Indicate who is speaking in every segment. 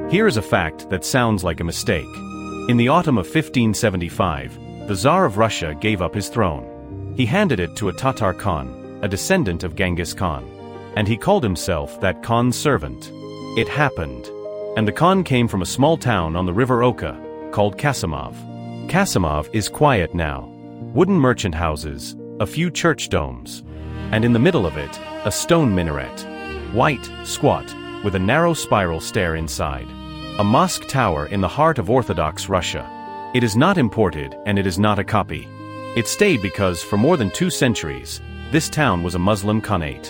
Speaker 1: Here is a fact that sounds like a mistake. In the autumn of 1575, the Tsar of Russia gave up his throne. He handed it to a Tatar Khan, a descendant of Genghis Khan. And he called himself that Khan's servant. It happened. And the Khan came from a small town on the river Oka, called Kasimov. Kasimov is quiet now. Wooden merchant houses, a few church domes. And in the middle of it, a stone minaret. White, squat, with a narrow spiral stair inside. A mosque tower in the heart of Orthodox Russia. It is not imported and it is not a copy. It stayed because for more than 2 centuries, this town was a Muslim Khanate.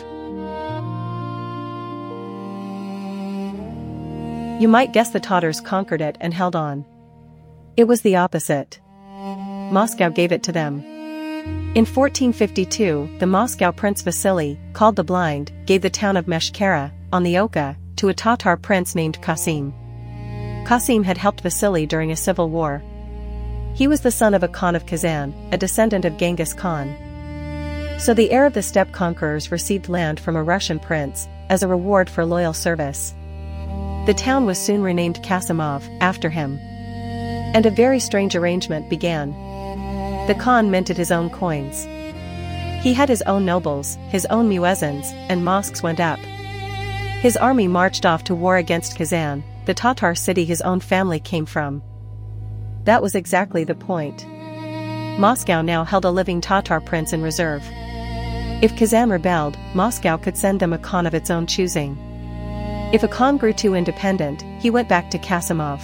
Speaker 2: You might guess the Tatars conquered it and held on. It was the opposite. Moscow gave it to them. In 1452, the Moscow Prince Vasily, called the Blind, gave the town of Meshkara, on the Oka, to a Tatar prince named Qasim. Qasim had helped Vasily during a civil war. He was the son of a Khan of Kazan, a descendant of Genghis Khan. So the heir of the steppe conquerors received land from a Russian prince, as a reward for loyal service. The town was soon renamed Kasimov, after him. And a very strange arrangement began. The Khan minted his own coins. He had his own nobles, his own muezzins, and mosques went up. His army marched off to war against Kazan, the Tatar city his own family came from. That was exactly the point. Moscow now held a living Tatar prince in reserve. If Kazan rebelled, Moscow could send them a Khan of its own choosing. If a Khan grew too independent, he went back to Kasimov.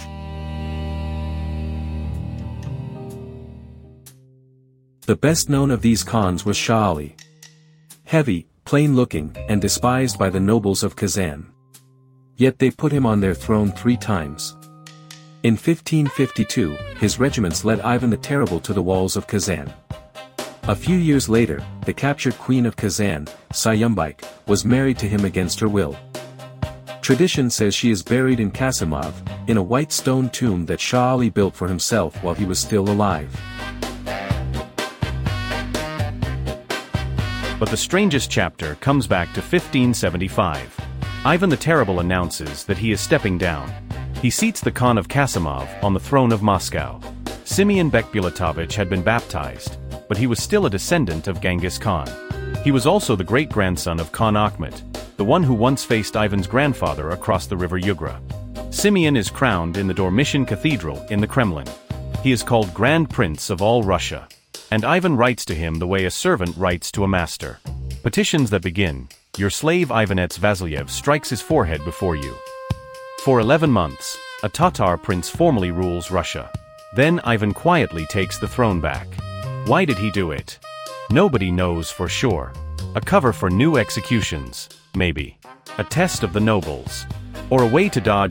Speaker 3: The best known of these Khans was Shah Ali. Heavy, plain-looking, and despised by the nobles of Kazan. Yet they put him on their throne 3 times. In 1552, his regiments led Ivan the Terrible to the walls of Kazan. A few years later, the captured queen of Kazan, Sayumbike, was married to him against her will. Tradition says she is buried in Kasimov, in a white stone tomb that Shah Ali built for himself while he was still alive.
Speaker 1: But the strangest chapter comes back to 1575. Ivan the Terrible announces that he is stepping down. He seats the Khan of Kasimov on the throne of Moscow. Simeon Bekbulatovich had been baptized, but he was still a descendant of Genghis Khan. He was also the great-grandson of Khan Akhmet, the one who once faced Ivan's grandfather across the river Yugra. Simeon is crowned in the Dormition Cathedral in the Kremlin. He is called Grand Prince of all Russia. And Ivan writes to him the way a servant writes to a master. Petitions that begin, "Your slave Ivanets Vasilyev strikes his forehead before you." For 11 months, a Tatar prince formally rules Russia. Then Ivan quietly takes the throne back. Why did he do it? Nobody knows for sure. A cover for new executions, maybe. A test of the nobles. Or a way to dodge